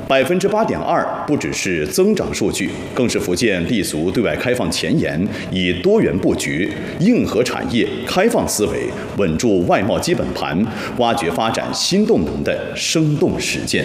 8.2%不只是增长数据，更是福建立足对外开放前沿，以多元布局、硬核产业、开放思维稳住外贸基本盘，挖掘发展新动能的生动实践。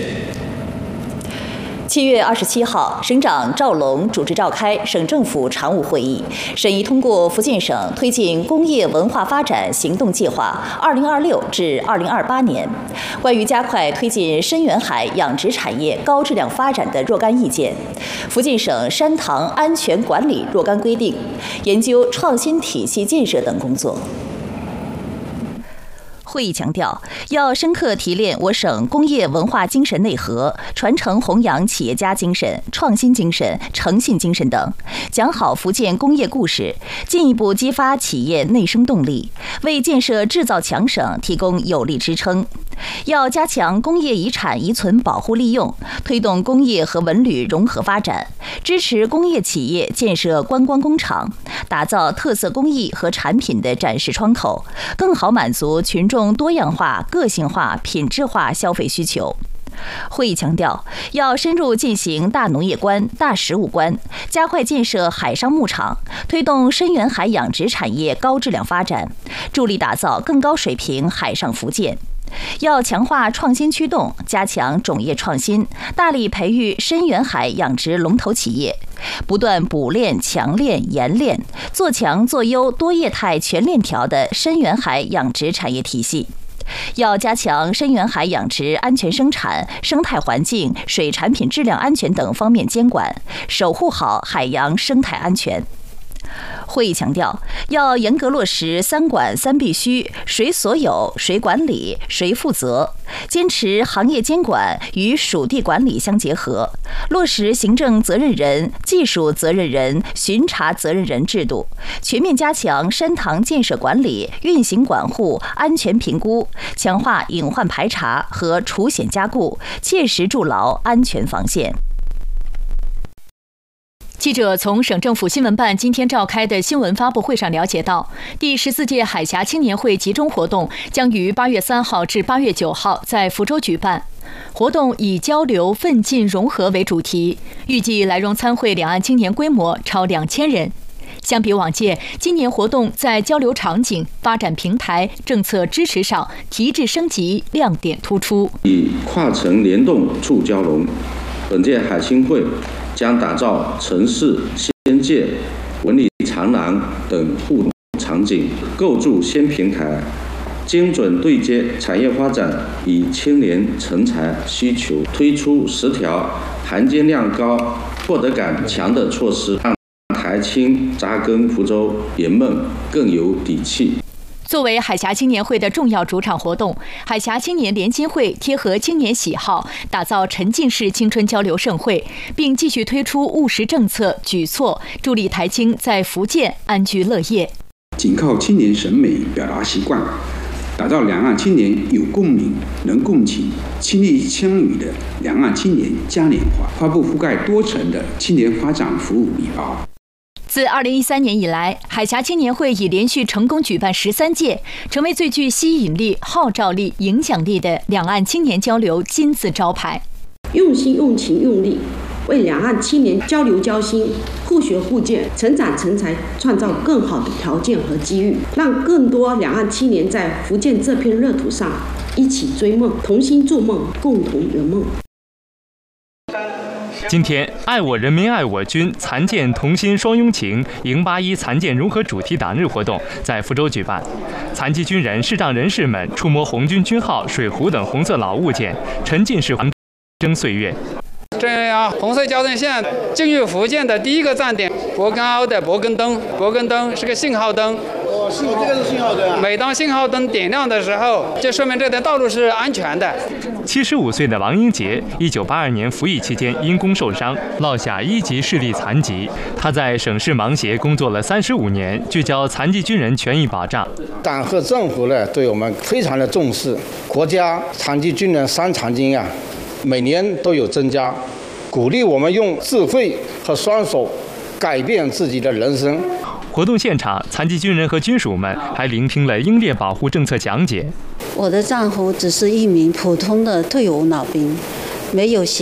7月27号，省长赵龙主持召开省政府常务会议，审议通过福建省推进工业文化发展行动计划2026至2028年关于加快推进深远海养殖产业高质量发展的若干意见，福建省山塘安全管理若干规定，研究创新体系建设等工作。会议强调，要深刻提炼我省工业文化精神内核，传承弘扬企业家精神、创新精神、诚信精神等，讲好福建工业故事，进一步激发企业内生动力，为建设制造强省提供有力支撑。要加强工业遗产遗存保护利用，推动工业和文旅融合发展，支持工业企业建设观光工厂，打造特色工艺和产品的展示窗口，更好满足群众多样化、个性化、品质化消费需求。会议强调，要深入进行大农业观、大食物观，加快建设海上牧场，推动深远海养殖产业高质量发展，助力打造更高水平海上福建。要强化创新驱动，加强种业创新，大力培育深远海养殖龙头企业，不断补练、强练、研练，做强做优多业态全链条的深远海养殖产业体系。要加强深远海养殖安全生产、生态环境、水产品质量安全等方面监管，守护好海洋生态安全。会议强调，要严格落实3管3必须，谁所有、谁管理、谁负责，坚持行业监管与属地管理相结合，落实行政责任人、技术责任人、巡查责任人制度，全面加强山塘建设管理、运行管护、安全评估，强化隐患排查和除险加固，切实筑牢安全防线。 记者从省政府新闻办今天召开的新闻发布会上了解到，第14届海峡青年会集中活动将于8月3号至8月9号在福州举办。活动以交流、奋进、融合为主题，预计来蓉参会两岸青年规模超2000人。相比往届，今年活动在交流场景、发展平台、政策支持上提质升级，亮点突出。 以跨城联动促交融，本届海青会将打造城市边界、文旅长廊等互动场景，构筑新平台，精准对接产业发展与青年成才需求，推出10条含金量高、获得感强的措施，让台青扎根福州圆梦更有底气。 作为海峡青年会的重要主场活动，海峡青年联青会贴合青年喜好，打造沉浸式青春交流盛会，并继续推出务实政策举措，助力台青在福建安居乐业。 紧靠青年审美表达习惯，打造两岸青年有共鸣、能共情、亲力相与的两岸青年嘉年华，发布覆盖多层的青年发展服务礼包。 自2013年以来，海峡青年会已连续成功举办13届，成为最具吸引力、号召力、影响力的两岸青年交流金字招牌。 用心、用情、用力，为两岸青年交流交心、互学互鉴、成长成才创造更好的条件和机遇，让更多两岸青年在福建这片热土上一起追梦，同心筑梦，共同圆梦。 今天，爱我人民爱我军残健同心双拥情迎81残健融合主题党日活动在福州举办。残疾军人、视障人士们触摸红军军号、水壶等红色老物件，沉浸式环征岁月。 这样，红色交通线进入福建的第一个站点，博根凹的博根灯。博根灯是个信号灯。 这个是信号灯啊。 每当信号灯点亮的时候，就说明这条道路是安全的。 75岁的王英杰，1982年服役期间因公受伤，落下1级视力残疾。他在省市盲协工作了35年，聚焦残疾军人权益保障。 党和政府呢，对我们非常的重视，国家残疾军人伤残金啊，每年都有增加，鼓励我们用智慧和双手改变自己的人生。 活动现场，残疾军人和军属们还聆听了英烈保护政策讲解。 我的丈夫只是一名普通的退伍老兵，没有行